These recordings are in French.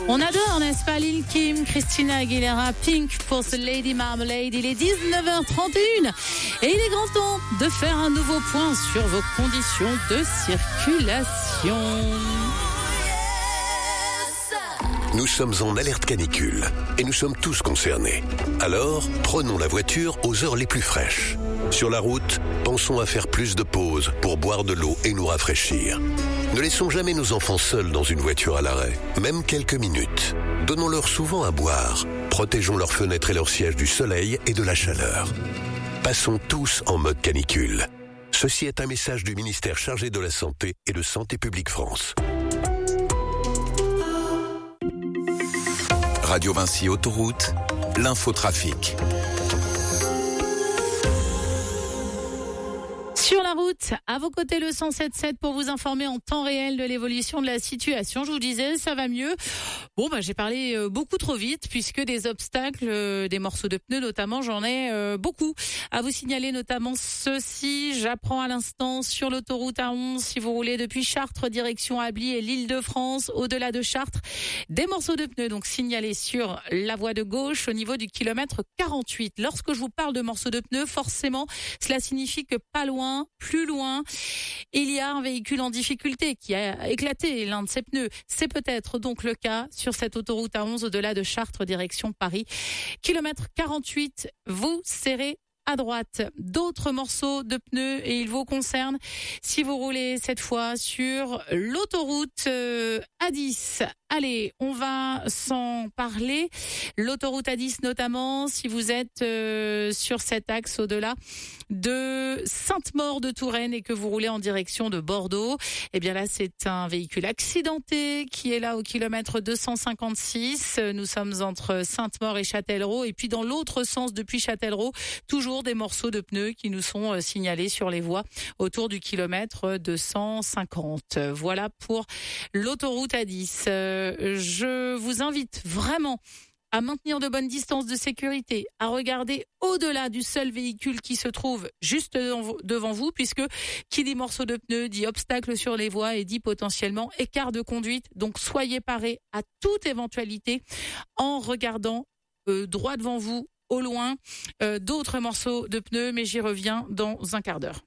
On adore, n'est-ce pas, Lil Kim, Christina Aguilera, Pink pour ce Lady Marmalade. Il est 19h31 et il est grand temps de faire un nouveau point sur vos conditions de circulation. Nous sommes en alerte canicule et nous sommes tous concernés. Alors, prenons la voiture aux heures les plus fraîches. Sur la route, pensons à faire plus de pauses pour boire de l'eau et nous rafraîchir. Ne laissons jamais nos enfants seuls dans une voiture à l'arrêt, même quelques minutes. Donnons-leur souvent à boire. Protégeons leurs fenêtres et leurs sièges du soleil et de la chaleur. Passons tous en mode canicule. Ceci est un message du ministère chargé de la Santé et de Santé publique France. Radio Vinci Autoroute, l'infotrafic. Sur la route, à vos côtés le 107.7 pour vous informer en temps réel de l'évolution de la situation. Je vous disais, ça va mieux. Bon, j'ai parlé beaucoup trop vite puisque des obstacles, des morceaux de pneus notamment, j'en ai beaucoup à vous signaler, notamment ceci. J'apprends à l'instant sur l'autoroute A11, si vous roulez depuis Chartres, direction Ably et l'Île-de-France, au-delà de Chartres, des morceaux de pneus donc signalés sur la voie de gauche au niveau du kilomètre 48. Lorsque je vous parle de morceaux de pneus, forcément, cela signifie que pas loin, plus loin, il y a un véhicule en difficulté qui a éclaté l'un de ses pneus. C'est peut-être donc le cas sur cette autoroute A11 au-delà de Chartres, direction Paris. Kilomètre 48, vous serrez à droite. D'autres morceaux de pneus et ils vous concernent si vous roulez cette fois sur l'autoroute A10. Allez, on va s'en parler. L'autoroute A10 notamment, si vous êtes sur cet axe au-delà de Sainte-Maure-de-Touraine et que vous roulez en direction de Bordeaux, eh bien là c'est un véhicule accidenté qui est là au kilomètre 256. Nous sommes entre Sainte-Maure et Châtellerault et puis dans l'autre sens depuis Châtellerault, toujours des morceaux de pneus qui nous sont signalés sur les voies autour du kilomètre 250. Voilà pour l'autoroute A10. Je vous invite vraiment à maintenir de bonnes distances de sécurité, à regarder au-delà du seul véhicule qui se trouve juste devant vous, puisque qui dit morceau de pneu dit obstacle sur les voies et dit potentiellement écart de conduite. Donc soyez parés à toute éventualité en regardant droit devant vous, au loin, d'autres morceaux de pneus, mais j'y reviens dans un quart d'heure.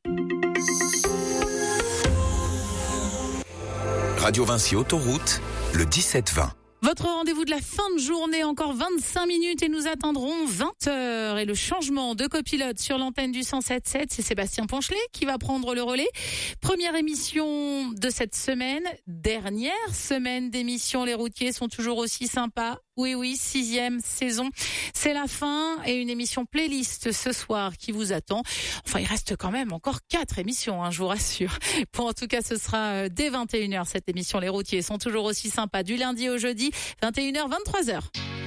Radio Vinci Autoroute, le 17-20. Votre rendez-vous de la fin de journée, encore 25 minutes et nous attendrons 20h. Et le changement de copilote sur l'antenne du 107.7, c'est Sébastien Ponchelet qui va prendre le relais. Première émission de cette semaine, dernière semaine d'émission. Les routiers sont toujours aussi sympas. Oui, 6e saison. C'est la fin et une émission playlist ce soir qui vous attend. Enfin, il reste quand même encore 4 émissions, je vous rassure. Bon, en tout cas, ce sera dès 21h cette émission. Les routiers sont toujours aussi sympas du lundi au jeudi, 21h, 23h.